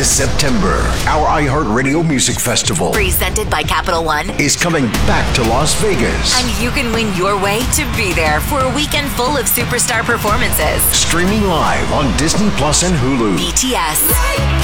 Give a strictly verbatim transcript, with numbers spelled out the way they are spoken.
This September, our iHeartRadio Music Festival, presented by Capital One, is coming back to Las Vegas. And you can win your way to be there for a weekend full of superstar performances. Streaming live on Disney Plus and Hulu. B T S.